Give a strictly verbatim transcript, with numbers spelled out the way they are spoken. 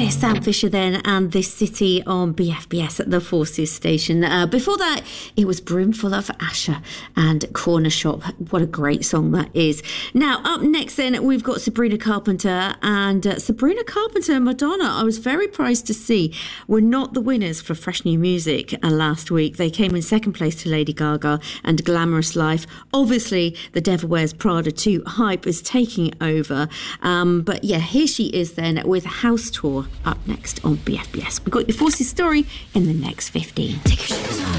Yeah, Sam Fisher then, and This City on B F B S at the Forces station. Uh, before that, it was Brimful of Asher and Corner Shop. What a great song that is. Now, up next then, we've got Sabrina Carpenter, and uh, Sabrina Carpenter and Madonna, I was very surprised to see, were not the winners for Fresh New Music uh, last week. They came in second place to Lady Gaga and Glamorous Life. Obviously, The Devil Wears Prada two hype is taking over. Um, but yeah, here she is then with House Tour up next on B F B S. We've got your Forces story in the next fifteen. Take your shoes off.